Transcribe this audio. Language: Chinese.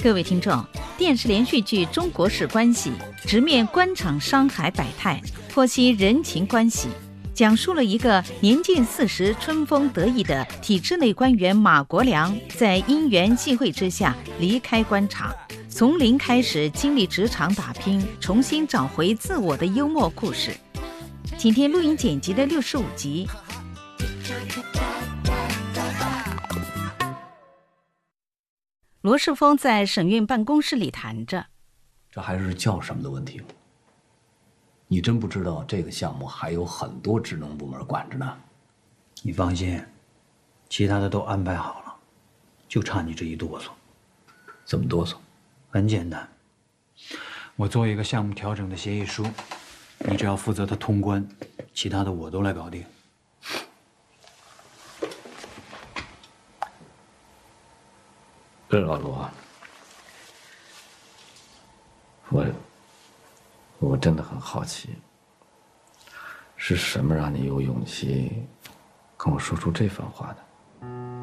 各位听众，电视连续剧《中国式关系》直面官场商海百态，剖析人情关系，讲述了一个年近40、春风得意的体制内官员马国良，在因缘际会之下离开官场，从零开始经历职场打拼，重新找回自我的幽默故事。今天录音剪辑的65集。罗世峰在省运办公室里谈着， 这还是叫什么的问题吗？你真不知道这个项目还有很多职能部门管着呢。 你放心，其他的都安排好了，就差你这一哆嗦。 怎么哆嗦？ 很简单，我做一个项目调整的协议书，你只要负责它通关，其他的我都来搞定。 老罗，我真的很好奇，是什么让你有勇气跟我说出这番话的？